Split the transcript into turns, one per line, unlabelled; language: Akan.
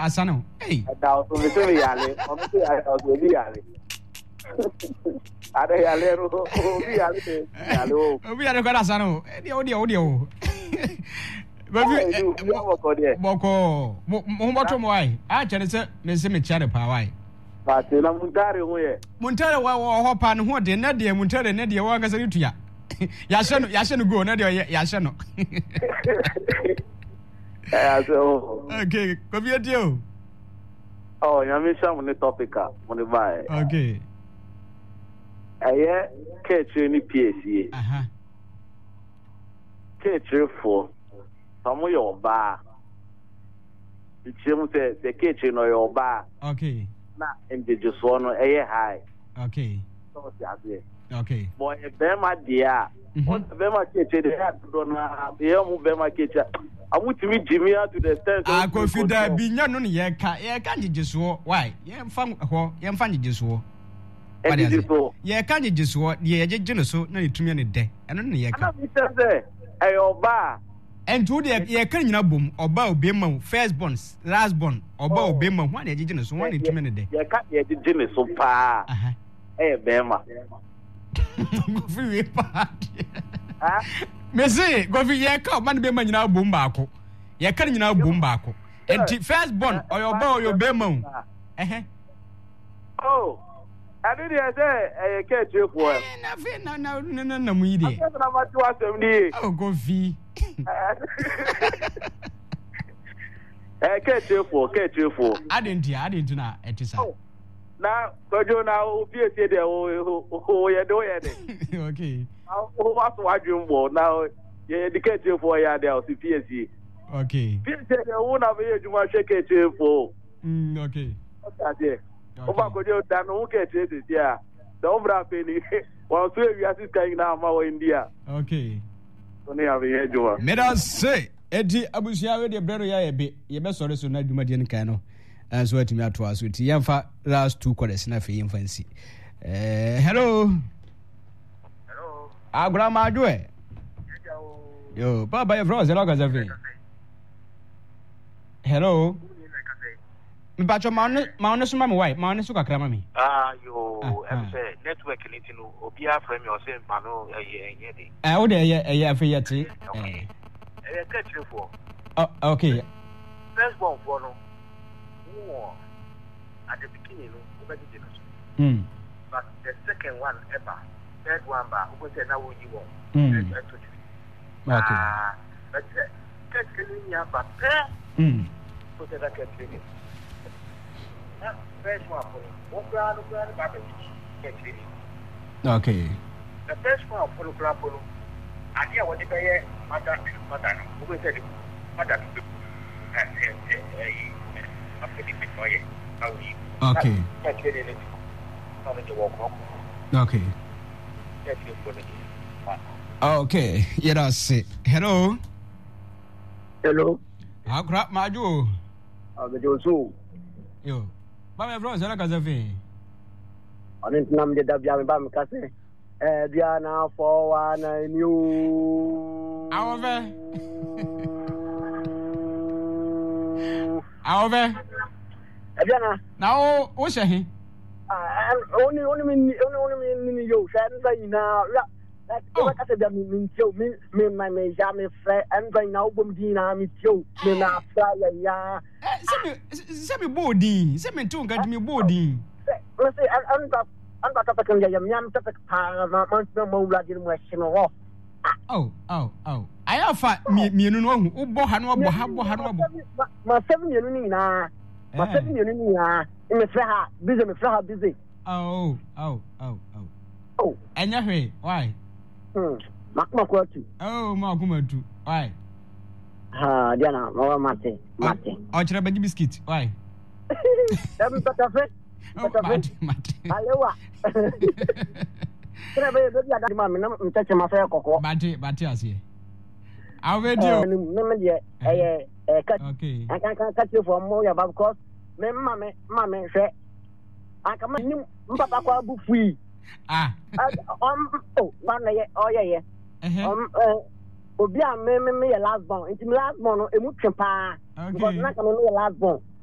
asano. Hey.
That was so me yale. Obviously I was really yale. Ada yale ro obi yale yale.
Obi yale kwa asano. Odi. Baby boko. Mo moto mo ai. A chere se me se me chare pa wai.
Ba te na muntare ho ye.
Muntare wa ho pa no ho de na de muntare na de wa ngasa ritua. Ya hye no go na de ya hye no. Okay, come here deal.
Oh, you mean some the topic on the buy.
Okay.
Catch any PSC. Catch for some of your bar. The chim says the kitchen or your bar.
Okay.
Not in the just one high.
Okay. Okay.
Boy, Bema dear. What Bema kitchen they had to do now. The young Bema kitchen. I want to meet Jimmy out to the stairs.
I go feed the binya no ye can't just war. Why? Yam fan just war. Ye can't just war. Ye genoso no to me any day. And only ye can't.
Ayo ba.
And to the ye can you boom or bow bimmo, first bonds, last bond, or bow bimmo, one ye genoso, 1 in 2 minutes. Ye can't ye the Jimmy so far. Eh, Bema. Me say go fi ye ka man be man nyina bom baako ye ka nyina bom baako enti first born or your boy your be man
oh I did say catch you for
na fe na mu yi de
na ma tu asem ni
oh go fi
catch you for
adenti na etisa
na kojo na obi ese de o ye do ye de
okay
o wa so adwumbo na ye dedicate for ya de o si PSC
okay
PSC de wo na be ejuma shekete for
okay
okay o ba kojo da no ke tete dia da obra pe ni wa so wi asika na ma wa India
okay
so ne ya be ejuma
me da say edi abusia we de brero ya ye be sore so na adwuma de nkan no so atimi ato aso ti yemfa last 2 quarters na fe yemfansi hello grandma joe yo baba you from zero gazafe hello mi bacho maone so mama why maone so kakra mami
yo em say network ni tinu obi afrem yo say mano enye de
o de eye afi yati
catch for
okay
first born for no at the beginning, but the second one ever, third one, but who said now you want?
Okay.
But catch you, but put it like a training. First one, what ground about catch you.
Okay.
The first one for the club, I hear what they pay, Madame, who said, Madame,
okay. Okay. Okay. Yeah, that's it. Hello.
Hello.
How crap, Maju? Yo. Baba bro, zara kazafi.
Anin nam de dabya ba mkase. Diana for one new.
Awove.
Diana.
Now, o shehi.
Only me yo, and now. Like I said, me jam friend, and by now, Bumdina, me too. Me na fly, ya.
Send me body. Send me two, got me body.
Let's say, I'm got a second yam topic, no more like in Western or
Oh. I have fat me no who bohano.
My 7 years now. My 7 years now. In the Fraha, busy.
Oh. And your why?
Makma kwatu.
Oh, Makumatu. Why?
Diana, no mate.
Or baby biscuit. Why?
Every better friend.
Mate.
Alewa. Can I be I'm touching my fair cocoa.
Mate, I see. I'll read you. Okay.
I can't catch you for more about because mamma say I come in Papa free. Yeah. Obia me last born. It's last born. E mu twa pa. Because na come me last born.